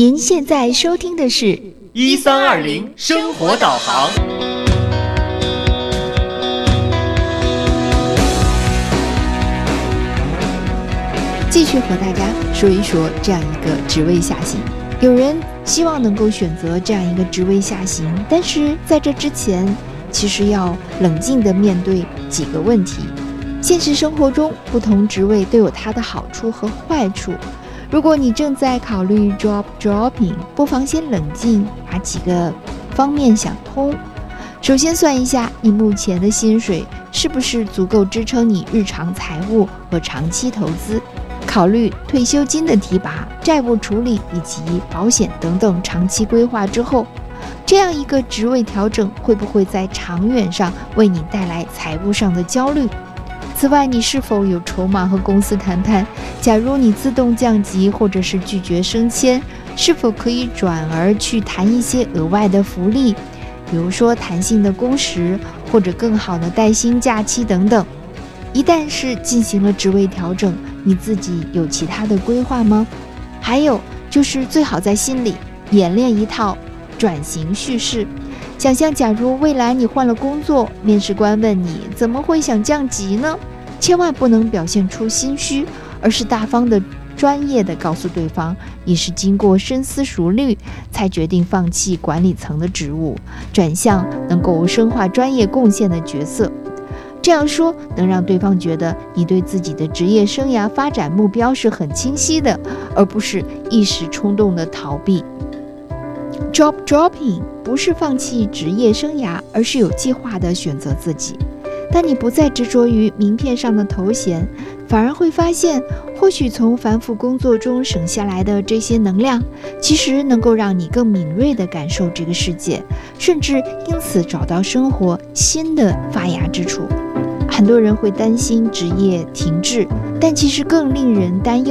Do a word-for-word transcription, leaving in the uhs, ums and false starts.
您现在收听的是一三二零生活导航。 继续和大家说一说这样一个职位下行。有人希望能够选择这样一个职位下行，但是在这之前，其实要冷静地面对几个问题。现实生活中，不同职位都有它的好处和坏处。如果你正在考虑 job dropping， 不妨先冷静，把几个方面想通。首先算一下你目前的薪水是不是足够支撑你日常财务和长期投资，考虑退休金的提拔、债务处理以及保险等等长期规划之后，这样一个职位调整会不会在长远上为你带来财务上的焦虑？此外，你是否有筹码和公司谈谈，假如你自动降级或者是拒绝升迁，是否可以转而去谈一些额外的福利，比如说弹性的工时或者更好的带薪假期等等。一旦是进行了职位调整，你自己有其他的规划吗？还有就是最好在心里演练一套转型叙事。想象假如未来你换了工作，面试官问你怎么会想降级呢？千万不能表现出心虚，而是大方的、专业的告诉对方，你是经过深思熟虑才决定放弃管理层的职务，转向能够深化专业贡献的角色。这样说能让对方觉得你对自己的职业生涯发展目标是很清晰的，而不是一时冲动的逃避。Job dropping 不是放弃职业生涯，而是有计划地选择自己。当你不再执着于名片上的头衔，反而会发现，或许从繁复工作中省下来的这些能量，其实能够让你更敏锐地感受这个世界，甚至因此找到生活新的发芽之处。很多人会担心职业停滞，但其实更令人担忧